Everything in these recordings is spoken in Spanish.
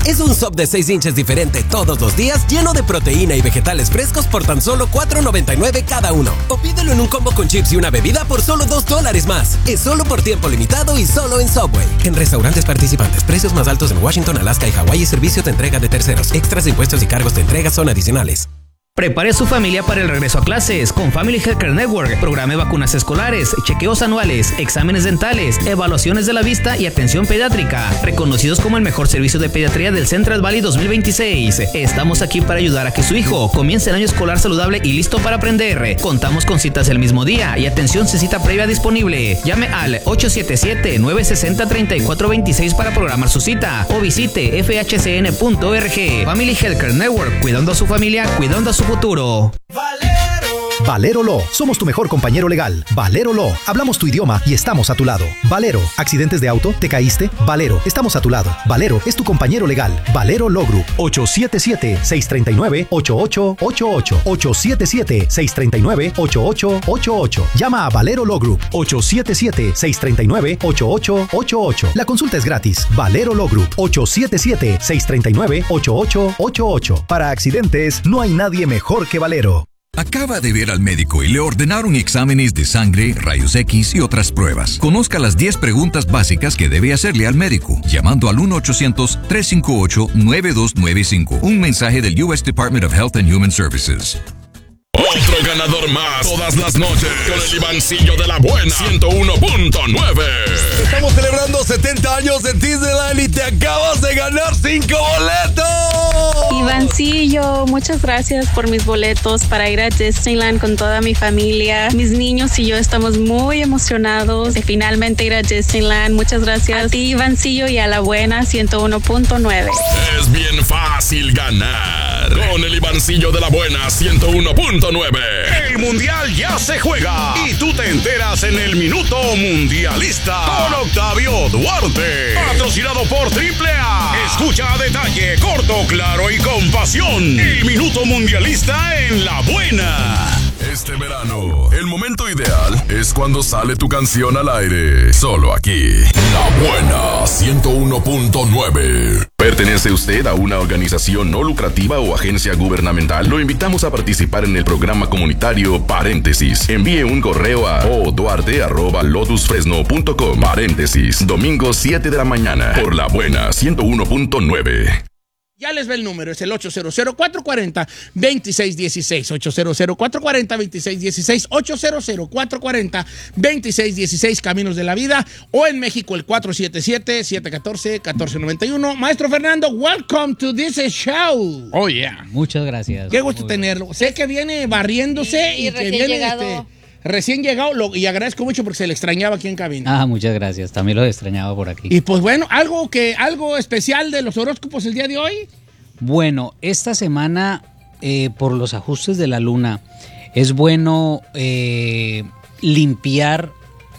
Es un sub de 6 inches diferente todos los días, lleno de proteína y vegetales frescos por tan solo $4.99 cada uno. O pídelo en un combo con chips y una bebida por solo $2 más. Es solo por tiempo limitado y solo en Subway. En restaurantes participantes, precios más altos en Washington, Alaska y Hawái y servicio de entrega de terceros. Extras, impuestos y cargos de entrega son adicionales. Prepare a su familia para el regreso a clases con Family Healthcare Network. Programa de vacunas escolares, chequeos anuales, exámenes dentales, evaluaciones de la vista y atención pediátrica. Reconocidos como el mejor servicio de pediatría del Central Valley 2026. Estamos aquí para ayudar a que su hijo comience el año escolar saludable y listo para aprender. Contamos con citas el mismo día y atención sin cita previa disponible. Llame al 877-960-3426 para programar su cita o visite fhcn.org. Family Healthcare Network, cuidando a su familia, cuidando a su futuro. Valero Law. Somos tu mejor compañero legal. Valero Law. Hablamos tu idioma y estamos a tu lado. Valero. ¿Accidentes de auto? ¿Te caíste? Valero. Estamos a tu lado. Valero es tu compañero legal. Valero Law Group. 877-639-8888. 877-639-8888. Llama a Valero Law Group. 877-639-8888. La consulta es gratis. Valero Law Group. 877-639-8888. Para accidentes, no hay nadie mejor que Valero. Acaba de ver al médico y le ordenaron exámenes de sangre, rayos X y otras pruebas. Conozca las 10 preguntas básicas que debe hacerle al médico, llamando al 1-800-358-9295. Un mensaje del U.S. Department of Health and Human Services. Otro ganador más todas las noches con el Ivancillo de la Buena 101.9. Estamos celebrando 70 años de Disneyland y te acabas de ganar 5 boletos. Ivancillo, muchas gracias por mis boletos para ir a Disneyland con toda mi familia. Mis niños y yo estamos muy emocionados de finalmente ir a Disneyland. Muchas gracias a ti, Ivancillo, y a la Buena 101.9. Es bien fácil ganar con el Ivancillo de la Buena 101.9. El Mundial ya se juega y tú te enteras en el Minuto Mundialista con Octavio Duarte. Patrocinado por AAA. Escucha a detalle, corto, claro y con pasión. El Minuto Mundialista en La Buena. Este verano, el momento ideal es cuando sale tu canción al aire. Solo aquí, La Buena 101.9. ¿Pertenece usted a una organización no lucrativa o agencia gubernamental? Lo invitamos a participar en el programa comunitario Paréntesis. Envíe un correo a oduarte@lotusfresno.com. Paréntesis, domingo 7 de la mañana por La Buena 101.9. Ya les ve el número, es el 800-440-2616, 800-440-2616, 800-440-2616, Caminos de la Vida, o en México el 477-714-1491. Maestro Fernando, welcome to this show. Oh, yeah. Muchas gracias. Qué gusto tenerlo. Sé que viene barriéndose y que viene recién llegado, y agradezco mucho porque se le extrañaba aquí en cabina. Muchas gracias. También lo extrañaba por aquí. Y pues bueno, algo especial de los horóscopos el día de hoy. Bueno, esta semana, por los ajustes de la luna, es bueno limpiar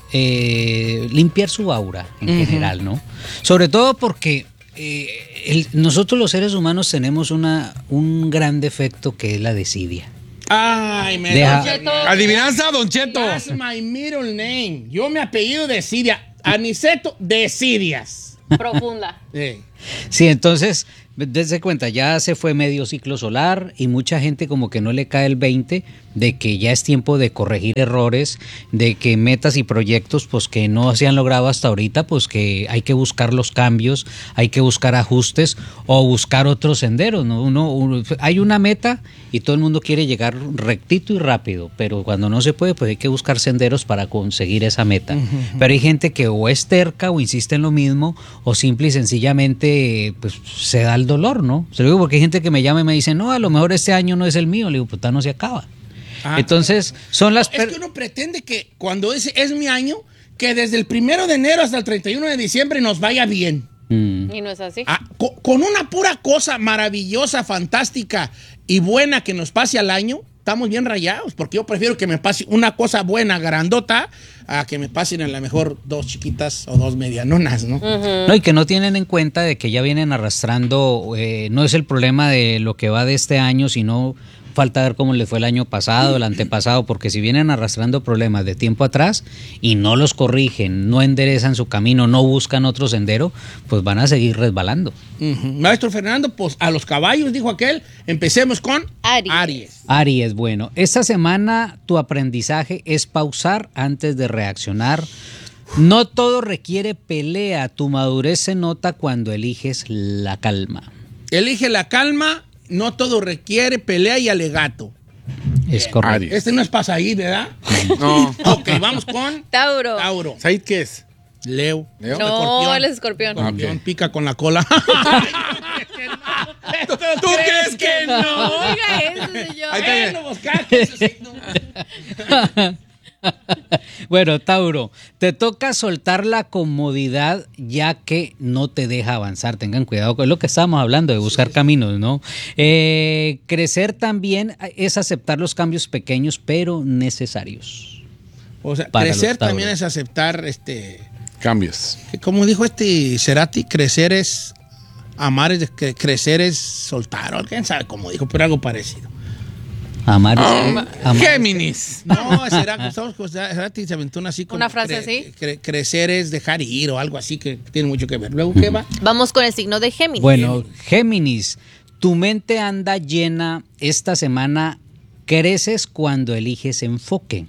su aura en general, ¿no? Sobre todo porque nosotros los seres humanos tenemos un gran defecto que es la desidia. Ay, Don Cheto. Adivinanza, Don Cheto. That's my middle name. Yo me apellido Decidia. Aniceto Decidias. Profunda. Sí, entonces, desde cuenta, ya se fue medio ciclo solar y mucha gente como que no le cae el 20 de que ya es tiempo de corregir errores, de que metas y proyectos pues que no se han logrado hasta ahorita, pues que hay que buscar los cambios, hay que buscar ajustes o buscar otros senderos, ¿no? Hay una meta y todo el mundo quiere llegar rectito y rápido, pero cuando no se puede, pues hay que buscar senderos para conseguir esa meta. Pero hay gente que o es terca o insiste en lo mismo o simple y sencillamente pues se da el dolor, ¿no? Se lo digo porque hay gente que me llama y me dice, no, a lo mejor este año no es el mío. Le digo, puta, no se acaba. Entonces, son las... Es que uno pretende que cuando es mi año, que desde el 1 de enero hasta el 31 de diciembre nos vaya bien. Y no es así. Con una pura cosa maravillosa, fantástica y buena que nos pase al año, estamos bien rayados, porque yo prefiero que me pase una cosa buena, grandota, a que me pasen a lo mejor 2 chiquitas o 2 medianonas, ¿no? No, y que no tienen en cuenta de que ya vienen arrastrando, no es el problema de lo que va de este año, sino falta ver cómo les fue el año pasado, el antepasado, porque si vienen arrastrando problemas de tiempo atrás y no los corrigen, no enderezan su camino, no buscan otro sendero, pues van a seguir resbalando. Maestro Fernando, pues a los caballos, dijo aquel, empecemos con Aries. Aries, bueno, esta semana tu aprendizaje es pausar antes de reaccionar. No todo requiere pelea, tu madurez se nota cuando eliges la calma. Elige la calma, no todo requiere pelea y alegato. Es correcto. Este no es para Said, ¿verdad? No. Ok, vamos con Tauro. ¿Said qué es? Leo. No, él es escorpión. Escorpión, pica con la cola. ¿Tú crees que no? Oiga eso, señor. Bueno, buscar eso sí, no. Bueno, Tauro, te toca soltar la comodidad ya que no te deja avanzar. Tengan cuidado con lo que estábamos hablando, de buscar caminos, ¿no? Crecer también es aceptar los cambios pequeños pero necesarios. O sea, Para crecer los Tauros. también es aceptar Cambios. como dijo Cerati, crecer es amar, crecer es soltar, o quién sabe cómo dijo, pero algo parecido. Amar. Géminis. No, Cerati se aventó una así como ¿Una frase así? Crecer es dejar ir o algo así que tiene mucho que ver. Luego, ¿qué va? Vamos con el signo de Géminis. Bueno, Géminis, tu mente anda llena esta semana, creces cuando eliges enfoque.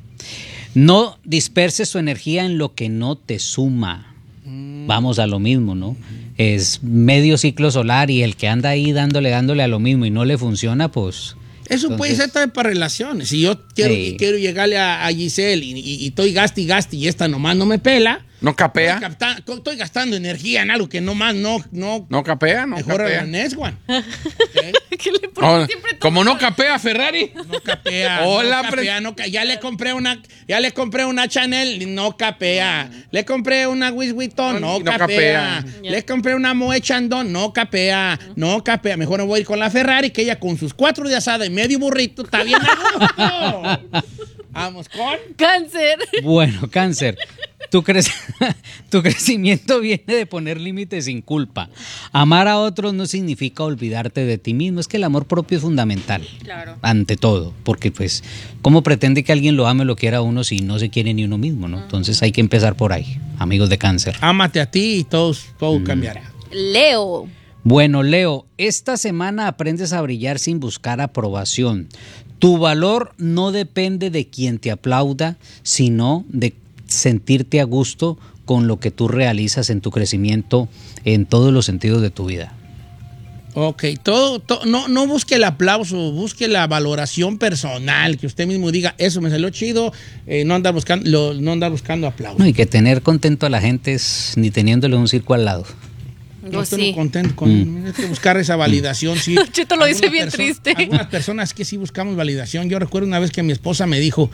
No disperses tu energía en lo que no te suma. Vamos a lo mismo, ¿no? Es medio ciclo solar y el que anda ahí dándole a lo mismo y no le funciona, pues... Eso puede ser también para relaciones. Si yo quiero llegarle a Giselle y estoy gaste y esta nomás no me pela. ¿No capea? Estoy gastando energía en algo que nomás no capea, no mejor capea. a Nesguan. ¿Qué le pone siempre todo? Como no capea Ferrari. No capea. Hola, no capea, ya le compré una Chanel, no capea. Le compré una Louis Vuitton, no capea. Le compré una Moët Chandon, no capea. No capea. Mejor me voy a ir con la Ferrari, que ella con sus 4 de asada y medio burrito está bien a gusto. Vamos con Cáncer. Bueno, Cáncer, tu crecimiento viene de poner límites sin culpa. Amar a otros no significa olvidarte de ti mismo. Es que el amor propio es fundamental. Claro. Ante todo, porque pues, ¿cómo pretende que alguien lo ame o lo quiera a uno si no se quiere ni uno mismo, ¿no? Entonces hay que empezar por ahí, amigos de Cáncer. Ámate a ti y todo cambiará. Leo. Bueno, Leo, esta semana aprendes a brillar sin buscar aprobación. Tu valor no depende de quien te aplauda, sino de sentirte a gusto con lo que tú realizas en tu crecimiento en todos los sentidos de tu vida. Ok, no busque el aplauso, busque la valoración personal, que usted mismo diga, eso me salió chido, no andar buscando aplauso. No, y que tener contento a la gente es ni teniéndole un circo al lado. No estoy contento con hay que buscar esa validación, sí. Chito lo dice bien triste. Algunas personas que sí buscamos validación. Yo recuerdo una vez que mi esposa me dijo,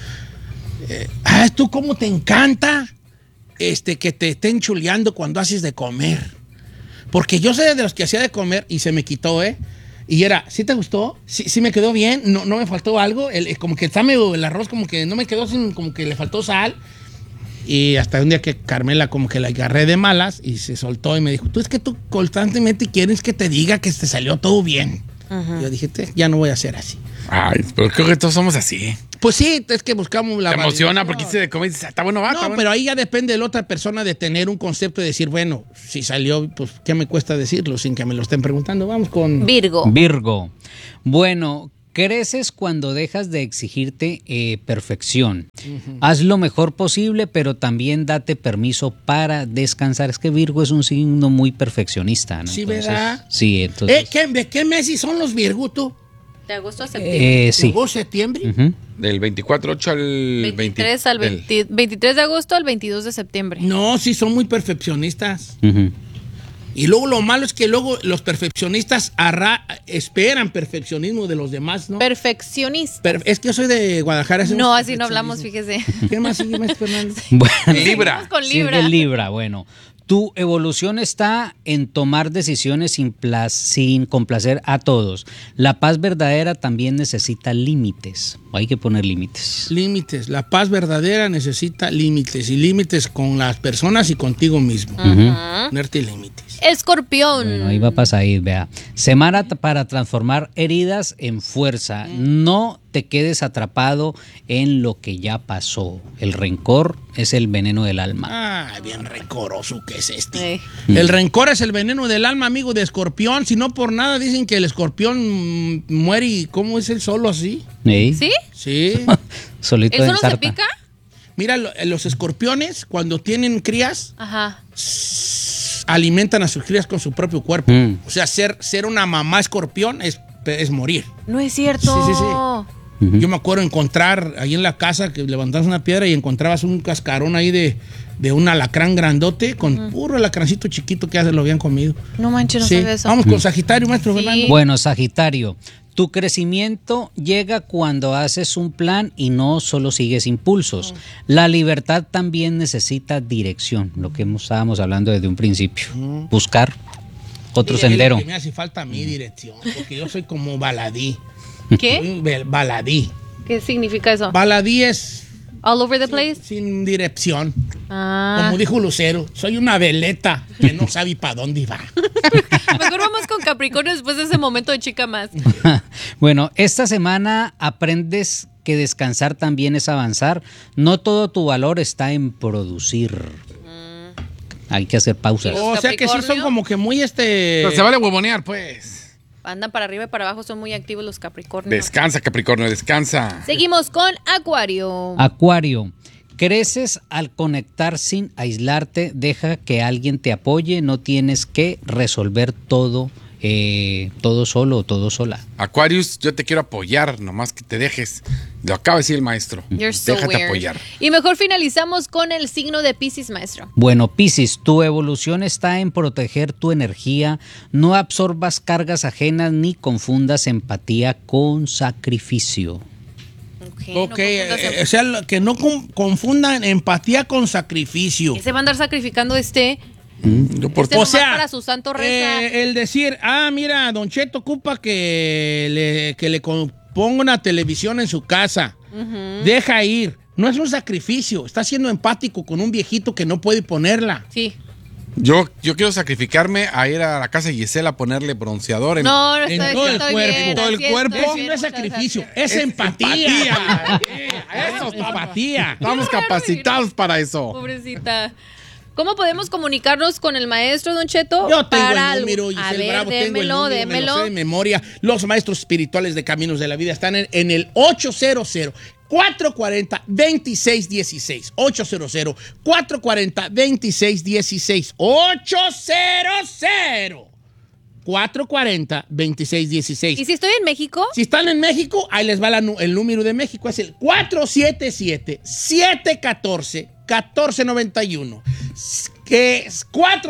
¿tú cómo te encanta que te estén chuleando cuando haces de comer? Porque yo soy de los que hacía de comer y se me quitó, Y era, ¿sí te gustó? ¿Sí me quedó bien? ¿No me faltó algo? Como que está medio el arroz, como que no me quedó como que le faltó sal. Y hasta un día que Carmela como que la agarré de malas y se soltó y me dijo, es que tú constantemente quieres que te diga que te salió todo bien. Uh-huh. Yo dije, ya no voy a ser así. Ay, pero creo que todos somos así. Pues sí, es que buscamos la... Te emociona porque se come y dices, está bueno, va. No, pero ahí ya depende de la otra persona de tener un concepto de decir, bueno, si salió, pues, ¿qué me cuesta decirlo sin que me lo estén preguntando? Vamos con... Virgo. Bueno, creces cuando dejas de exigirte perfección. Uh-huh. Haz lo mejor posible, pero también date permiso para descansar. Es que Virgo es un signo muy perfeccionista, ¿no? Sí, entonces, ¿verdad? Sí, entonces... ¿Qué meses son los Virgo, tú? De agosto a septiembre. Sí. ¿De agosto a septiembre? Uh-huh. Del 24-8 al 23 de agosto al 22 de septiembre. No, sí, son muy perfeccionistas. Uh-huh. Y luego lo malo es que luego los perfeccionistas esperan perfeccionismo de los demás, ¿no? Perfeccionista. Es que yo soy de Guadalajara. No, así no hablamos, fíjese. ¿Qué más sigue, maestro Fernando? Bueno, Libra. Con Libra. Sigue Libra, bueno. Tu evolución está en tomar decisiones sin complacer a todos. La paz verdadera también necesita límites. Hay que poner límites. Límites. La paz verdadera necesita límites. Y límites con las personas y contigo mismo. Ponerte límites. Escorpión. Bueno, ahí va a pasar, vea. Semana para transformar heridas en fuerza. No te quedes atrapado en lo que ya pasó. El rencor es el veneno del alma. Ah, bien rencoroso que es este. El rencor es el veneno del alma, amigo de Escorpión. Si no por nada dicen que el escorpión muere y ¿cómo es él solo así? ¿Sí? Sí. Solito ¿él solo se ensarta. pica? Mira, los escorpiones cuando tienen crías Ajá. alimentan a sus crías con su propio cuerpo. O sea, ser una mamá escorpión es morir. No es cierto. Sí. Yo me acuerdo encontrar ahí en la casa que levantabas una piedra y encontrabas un cascarón ahí de un alacrán grandote con puro alacrancito chiquito que ya se lo habían comido. No manches, no sabía eso. Vamos con Sagitario, maestro Fernando. Bueno, Sagitario, tu crecimiento llega cuando haces un plan y no solo sigues impulsos. La libertad también necesita dirección, lo que estábamos hablando desde un principio. Buscar otro sendero. Me hace falta mi dirección, porque yo soy como baladí. ¿Qué? Baladí. ¿Qué significa eso? Baladí es... All over the place. Sin dirección. Ah. Como dijo Lucero, soy una veleta que no sabe para dónde va. Mejor vamos con Capricornio después de ese momento de chica más. Bueno, esta semana aprendes que descansar también es avanzar. No todo tu valor está en producir. Hay que hacer pausas. O sea que sí son como que muy Pero se vale huevonear, pues. Andan para arriba y para abajo, son muy activos los Capricornios. Descansa, Capricornio, descansa. Seguimos con Acuario. Acuario, creces al conectar sin aislarte, deja que alguien te apoye, no tienes que resolver todo solo o todo sola. Aquarius, yo te quiero apoyar, nomás que te dejes. Lo acaba de decir el maestro. You're so Déjate weird. apoyar. Y mejor finalizamos con el signo de Piscis, maestro. Bueno, Piscis, tu evolución está en proteger tu energía, no absorbas cargas ajenas ni confundas empatía con sacrificio. Ok, o sea, que no confundan empatía con sacrificio. ¿Qué se va a andar sacrificando O sea, para su santo reza? El decir, mira, Don Cheto ocupa que le ponga una televisión en su casa. Deja ir. No es un sacrificio. Está siendo empático con un viejito que no puede ponerla. Sí. Yo quiero sacrificarme a ir a la casa de Gisela a ponerle bronceador en todo el cuerpo. En todo el cuerpo. Eso no es sacrificio, es empatía. Eso, empatía. Estamos capacitados para eso. Pobrecita. ¿Cómo podemos comunicarnos con el maestro, Don Cheto? Yo tengo Para el número, Giselle a ver, Bravo, tengo el número, démelo. me lo sé de memoria. Los maestros espirituales de Caminos de la Vida están en el 800-440-2616. 800-440-2616. 800-440-2616. ¿Y si estoy en México? Si están en México, ahí les va el número de México. Es el 477-714-1491. Que es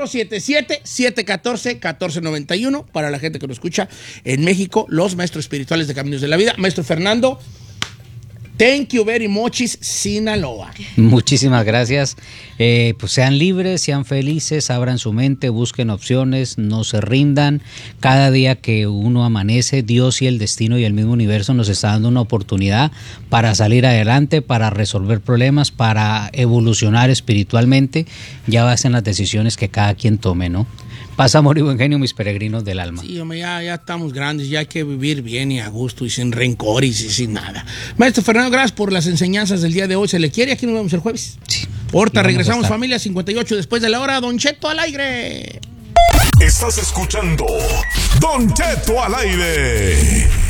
477-714-1491. Para la gente que nos escucha en México, los maestros espirituales de Caminos de la Vida. Maestro Fernando, thank you very much, Sinaloa. Muchísimas gracias. Pues sean libres, sean felices, abran su mente, busquen opciones, no se rindan. Cada día que uno amanece, Dios y el destino y el mismo universo nos está dando una oportunidad para salir adelante, para resolver problemas, para evolucionar espiritualmente. Ya basen las decisiones que cada quien tome, ¿no? Paz, amor y buen genio, mis peregrinos del alma. Sí, hombre, ya estamos grandes, ya hay que vivir bien y a gusto y sin rencor y sin nada. Maestro Fernando, gracias por las enseñanzas del día de hoy. ¿Se le quiere? Aquí nos vemos el jueves. Sí. Ahorita regresamos, familia, 58 después de la hora. Don Cheto al aire. Estás escuchando Don Cheto al aire.